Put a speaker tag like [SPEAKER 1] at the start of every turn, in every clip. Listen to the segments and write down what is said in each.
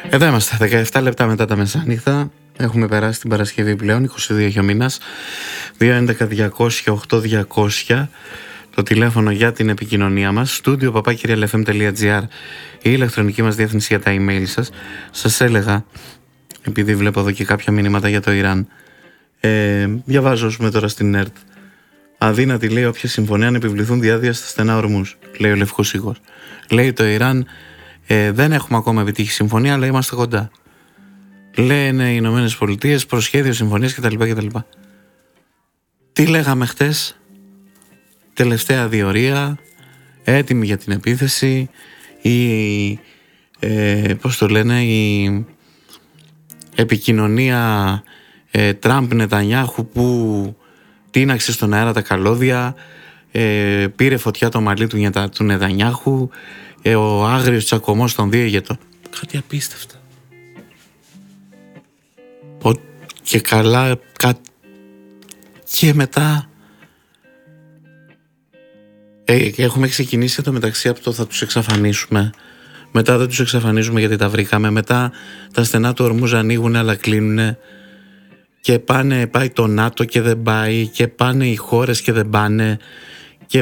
[SPEAKER 1] Εδώ είμαστε, 17 λεπτά μετά τα μεσάνυχτα. Έχουμε περάσει την Παρασκευή πλέον, 22 έχει ο μήνας. 211-200-8200 το τηλέφωνο για την επικοινωνία μας. studio@realfm.gr η ηλεκτρονική μας διεύθυνση για τα email σας. Σας έλεγα, επειδή βλέπω εδώ και κάποια μηνύματα για το Ιράν, διαβάζω τώρα στην ΕΡΤ. Αδύνατη, λέει, όποια συμφωνία αν επιβληθούν διάδια στα στενά ορμούς, λέει ο Λευκός Οίκος. Λέει το Ιράν, δεν έχουμε ακόμα επιτύχει συμφωνία, αλλά είμαστε κοντά. Λένε οι Ηνωμένες Πολιτείες προσχέδιο συμφωνίας κτλ. Τι λέγαμε χτες? Τελευταία διορία, έτοιμη για την επίθεση, η επικοινωνία Τραμπ-Νετανιάχου που τίναξε στον αέρα τα καλώδια, πήρε φωτιά το μαλλί του Νετανιάχου, ο άγριος τσακωμός των δύο ηγετών. Κάτι απίστευτο. Και καλά και μετά έχουμε ξεκινήσει εδώ μεταξύ από το θα τους εξαφανίσουμε, μετά δεν τους εξαφανίζουμε γιατί τα βρήκαμε, μετά τα στενά του ορμούς ανοίγουν αλλά κλείνουν και πάει το ΝΑΤΟ και δεν πάει και πάνε οι χώρες και δεν πάνε και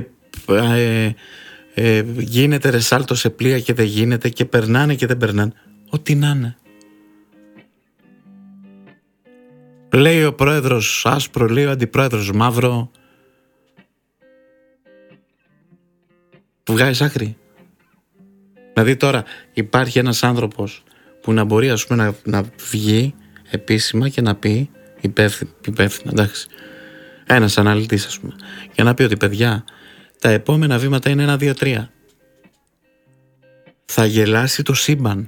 [SPEAKER 1] γίνεται ρεσάλτο σε πλοία και δεν γίνεται και περνάνε και δεν περνάνε, ό,τι να είναι. Λέει ο πρόεδρος άσπρο, λέει ο αντιπρόεδρος μαύρο. Βγάζεις άκρη. Δηλαδή τώρα υπάρχει ένας άνθρωπος που να μπορεί, ας πούμε, να βγει επίσημα και να πει υπεύθυνα, εντάξει, ένας αναλυτής, ας πούμε, για να πει ότι, παιδιά, τα επόμενα βήματα είναι 1, 2, 3. Θα γελάσει το σύμπαν.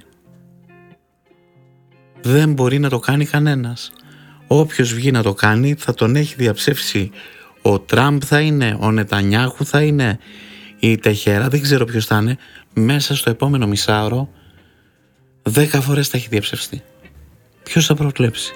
[SPEAKER 1] Δεν μπορεί να το κάνει κανένας. Όποιος βγει να το κάνει θα τον έχει διαψεύσει. Ο Τραμπ θα είναι, ο Νετανιάχου θα είναι, η Τεχέρα, δεν ξέρω ποιος θα είναι. Μέσα στο επόμενο μισάωρο 10 φορές θα έχει διαψευστεί. Ποιος θα προβλέψει?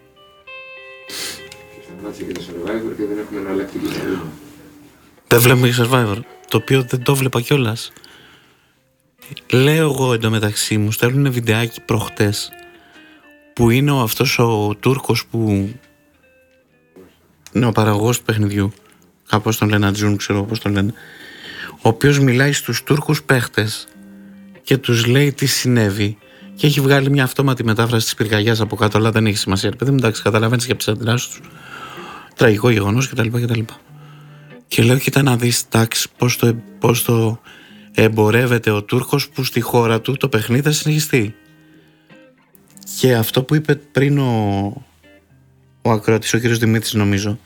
[SPEAKER 2] Και το Survivor και δεν έχουμε εναλλακτική.
[SPEAKER 1] Δεν βλέπουμε και Survivor, το οποίο δεν το βλέπα κιόλας. Λέω εγώ εντωμεταξύ μου, στέλνουν βιντεάκι προχτές που είναι αυτός ο Τούρκος που είναι ο παραγωγός του παιχνιδιού, κάπως τον λένε Ατζούν, ξέρω πώς τον λένε, ο οποίος μιλάει στους Τούρκους παίχτες και τους λέει τι συνέβη και έχει βγάλει μια αυτόματη μετάφραση της πυρκαγιάς από κάτω, αλλά δεν έχει σημασία. Παιδί μου, εντάξει, καταλαβαίνεις και από τις αντιδράσεις τους, τραγικό γεγονός κτλ. Και λέω, κοίτα να δεις, εντάξει, πώς το εμπορεύεται ο Τούρκος που στη χώρα του το παιχνίδι θα συνεχιστεί. Και αυτό που είπε πριν ο ακροατής, ο κύριος Δημήτρης νομίζω,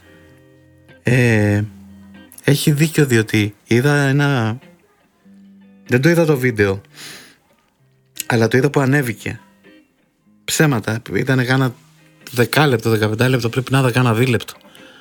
[SPEAKER 1] έχει δίκιο, διότι δεν το είδα το βίντεο, αλλά το είδα που ανέβηκε. Ψέματα, ήταν κάνα 10 λεπτό, 15 λεπτό, πρέπει να είδα κάνα 2 λεπτό.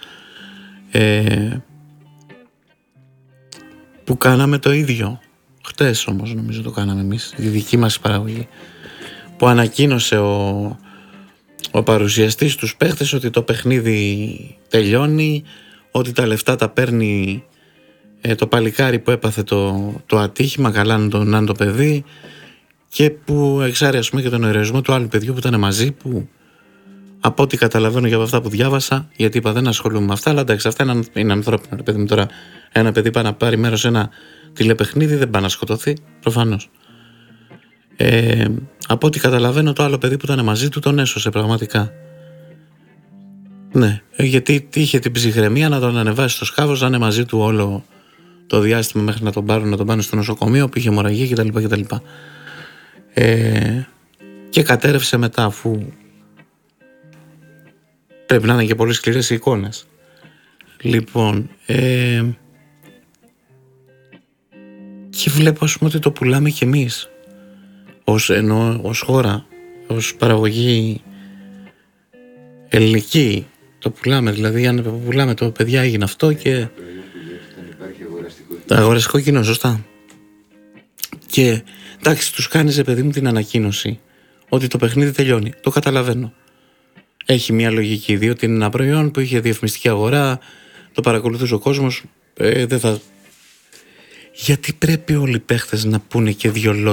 [SPEAKER 1] Που κάναμε το ίδιο. Χτες όμως νομίζω το κάναμε εμείς, η δική μας παραγωγή. Που ανακοίνωσε ο παρουσιαστής τους παίχτες ότι το παιχνίδι τελειώνει, ότι τα λεφτά τα παίρνει το παλικάρι που έπαθε το ατύχημα, καλά να είναι το παιδί, και που εξάρει, ας πούμε, και τον ερωισμό του άλλου παιδιού που ήταν μαζί, που από ό,τι καταλαβαίνω για αυτά που διάβασα, γιατί είπα δεν ασχολούμαι με αυτά, αλλά εντάξει, αυτά είναι ανθρώπινα. Παιδί μου, τώρα ένα παιδί πάει να πάρει μέρος σε ένα τηλεπαιχνίδι, δεν πάει να σκοτωθεί, προφανώς. Από ό,τι καταλαβαίνω, το άλλο παιδί που ήταν μαζί του τον έσωσε πραγματικά. Ναι, γιατί είχε την ψυχραιμία να τον ανεβάσει στο σκάφος, να είναι μαζί του όλο το διάστημα μέχρι να τον πάνε στο νοσοκομείο που είχε αιμορραγία κτλ. Και κατέρευσε μετά, αφού πρέπει να είναι και πολύ σκληρές οι εικόνες. Λοιπόν, και βλέπω, ας πούμε, ότι το πουλάμε κι εμείς ως χώρα, ως παραγωγή ελληνική. Το πουλάμε, δηλαδή αν πουλάμε το παιδιά έγινε αυτό και αγοραστικό κοινό, σωστά. Και εντάξει, τους κάνεις, παιδί μου, την ανακοίνωση ότι το παιχνίδι τελειώνει. Το καταλαβαίνω. Έχει μια λογική, διότι είναι ένα προϊόν που είχε διαφημιστική αγορά, το παρακολουθούσε ο κόσμος, δεν θα... Γιατί πρέπει όλοι οι παίχτες να πούνε και 2 λόγια?